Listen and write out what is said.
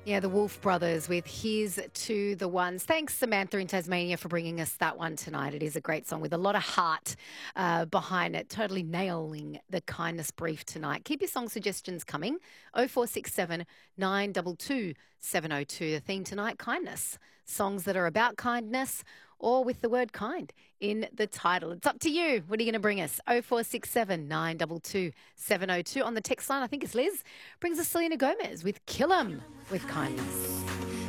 Yeah, the Wolf Brothers with Here's to the Ones. Thanks, Samantha in Tasmania, for bringing us that one tonight. It is a great song with a lot of heart behind it, totally nailing the kindness brief tonight. Keep your song suggestions coming. 0467 922 702. The theme tonight, kindness. Songs that are about kindness or with the word kind in the title. It's up to you. What are you going to bring us? 0467 922 702. On the text line, I think it's Liz, brings us Selena Gomez with Kill 'Em with Kindness.